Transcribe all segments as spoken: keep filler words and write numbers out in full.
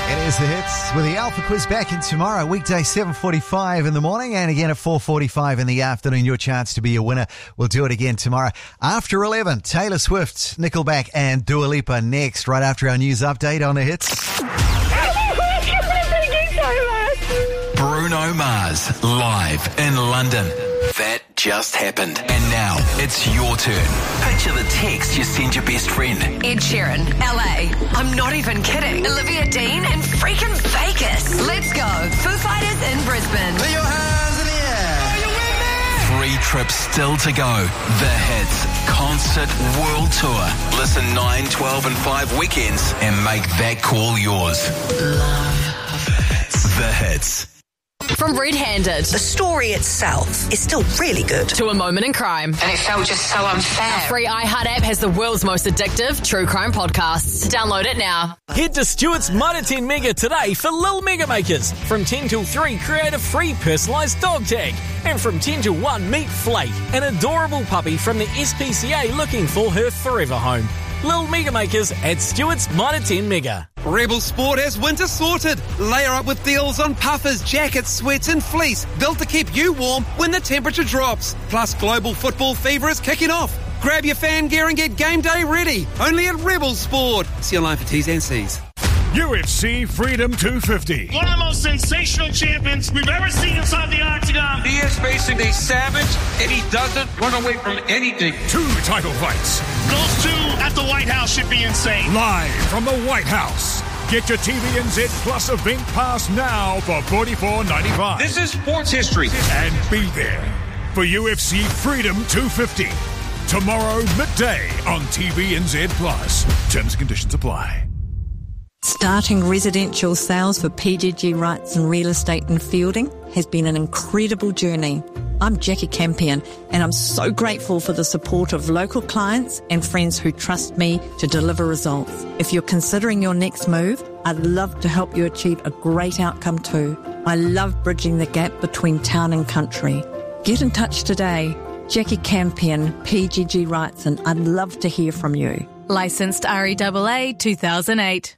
It is The Hits with the Alpha Quiz back in tomorrow, weekday seven forty-five in the morning and again at four forty-five in the afternoon. Your chance to be a winner. We'll do it again tomorrow. After eleven, Taylor Swift, Nickelback and Dua Lipa next, right after our news update on The Hits. Bruno Mars, live in London. That just happened. And now, it's your turn. Picture the text you send your best friend. Ed Sheeran, L A. I'm not even kidding. Olivia Dean in freaking Vegas. Let's go. Foo Fighters in Brisbane. Put your hands in the air. Are you with me? Three trips still to go. The Hits Concert World Tour. Listen nine, twelve and five weekends and make that call yours. Love The Hits. From Red Handed. The story itself is still really good. To A Moment in Crime. And it felt just so unfair. Our free iHeart app has the world's most addictive true crime podcasts. Download it now. Head to Stewart's Mitre ten Mega today for Lil Mega Makers. From ten till three, create a free personalised dog tag. And from ten till one, meet Flake, an adorable puppy from the S P C A looking for her forever home. Lil Mega Makers at Stewart's Mitre ten Mega. Rebel Sport has winter sorted. Layer up with deals on puffers, jackets, sweats and fleece, built to keep you warm when the temperature drops. Plus, global football fever is kicking off. Grab your fan gear and get game day ready. Only at Rebel Sport. See you online for T's and C's. U F C Freedom two fifty. One of the most sensational champions we've ever seen inside the octagon. He is facing a savage, and he doesn't run away from anything. Two title fights. Those two at the White House should be insane. Live from the White House. Get your T V N Z Plus event pass now for forty-four ninety-five. This is sports history. And be there for U F C Freedom two fifty. Tomorrow midday on T V N Z Plus. Terms and conditions apply. Starting residential sales for P G G Rights and Real Estate in Fielding has been an incredible journey. I'm Jackie Campion and I'm so grateful for the support of local clients and friends who trust me to deliver results. If you're considering your next move, I'd love to help you achieve a great outcome too. I love bridging the gap between town and country. Get in touch today. Jackie Campion, P G G Rights, and I'd love to hear from you. Licensed R E A A two thousand eight.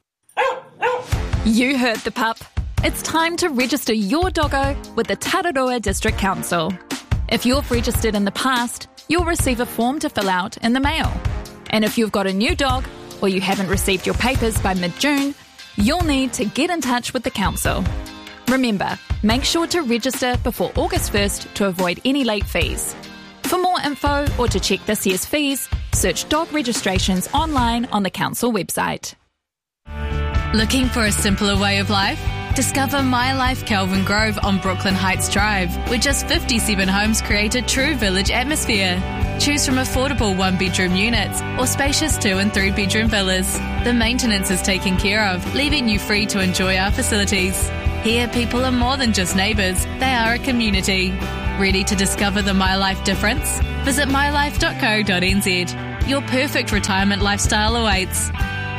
You heard the pup. It's time to register your doggo with the Tararoa District Council. If you've registered in the past, you'll receive a form to fill out in the mail. And if you've got a new dog or you haven't received your papers by mid-June, you'll need to get in touch with the council. Remember, make sure to register before August first to avoid any late fees. For more info or to check this year's fees, search dog registrations online on the council website. Looking for a simpler way of life? Discover My Life Kelvin Grove on Brooklyn Heights Drive, where just fifty-seven homes create a true village atmosphere. Choose from affordable one-bedroom units or spacious two- and three-bedroom villas. The maintenance is taken care of, leaving you free to enjoy our facilities. Here, people are more than just neighbours, they are a community. Ready to discover the My Life difference? Visit my life dot co dot n z. Your perfect retirement lifestyle awaits.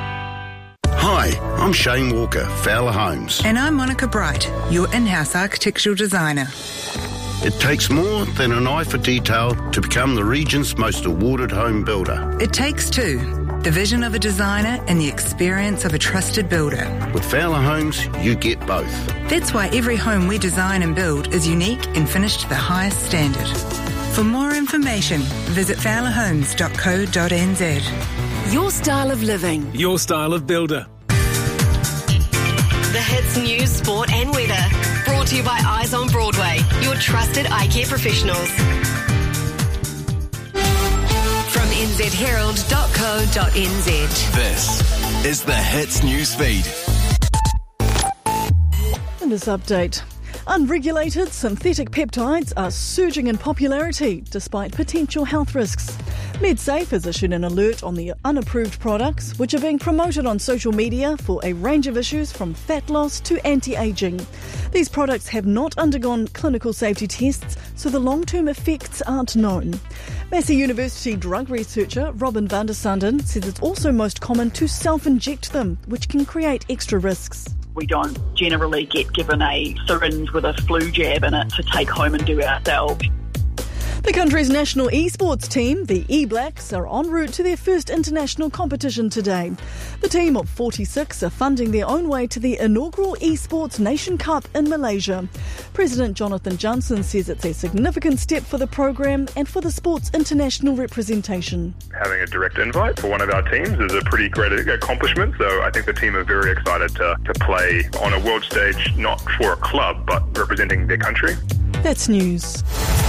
Hi, I'm Shane Walker, Fowler Homes. And I'm Monica Bright, your in-house architectural designer. It takes more than an eye for detail to become the region's most awarded home builder. It takes two, the vision of a designer and the experience of a trusted builder. With Fowler Homes, you get both. That's why every home we design and build is unique and finished to the highest standard. For more information, visit fowler homes dot co dot n z. Your style of living. Your style of builder. The Hits News, Sport and Weather. Brought to you by Eyes on Broadway, your trusted eye care professionals. From n z herald dot co dot n z. This is the Hits News Feed. In this update, unregulated synthetic peptides are surging in popularity despite potential health risks. MedSafe has issued an alert on the unapproved products which are being promoted on social media for a range of issues from fat loss to anti-aging. These products have not undergone clinical safety tests, so the long-term effects aren't known. Massey University drug researcher Robin van der Sanden says it's also most common to self-inject them, which can create extra risks. We don't generally get given a syringe with a flu jab in it to take home and do ourselves. The country's national esports team, the E-Blacks, are en route to their first international competition today. The team of forty-six are funding their own way to the inaugural Esports Nation Cup in Malaysia. President Jonathan Johnson says it's a significant step for the program and for the sport's international representation. Having a direct invite for one of our teams is a pretty great accomplishment, so I think the team are very excited to, to play on a world stage, not for a club, but representing their country. That's news.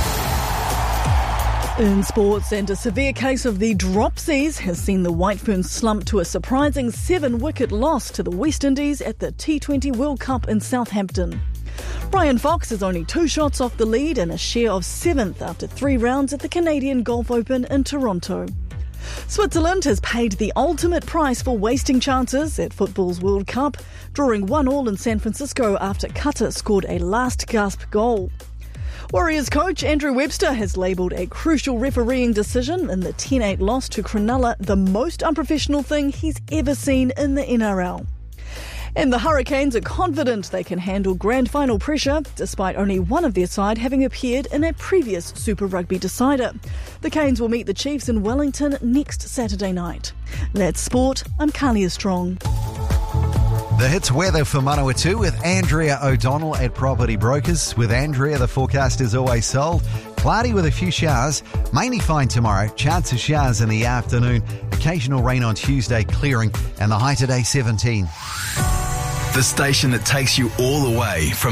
In sports, and a severe case of the dropsies has seen the White Ferns slump to a surprising seven-wicket loss to the West Indies at the T twenty World Cup in Southampton. Brian Fox is only two shots off the lead and a share of seventh after three rounds at the Canadian Golf Open in Toronto. Switzerland has paid the ultimate price for wasting chances at football's World Cup, drawing one all in San Francisco after Qatar scored a last-gasp goal. Warriors coach Andrew Webster has labelled a crucial refereeing decision in the ten eight loss to Cronulla the most unprofessional thing he's ever seen in the N R L. And the Hurricanes are confident they can handle grand final pressure, despite only one of their side having appeared in a previous Super Rugby decider. The Canes will meet the Chiefs in Wellington next Saturday night. That's sport. I'm Kalia Strong. The Hits weather for Manawatu with Andrea O'Donnell at Property Brokers. With Andrea, the forecast is always sold. Cloudy with a few showers, mainly fine tomorrow. Chance of showers in the afternoon. Occasional rain on Tuesday, clearing, and the high today seventeen. The station that takes you all the way from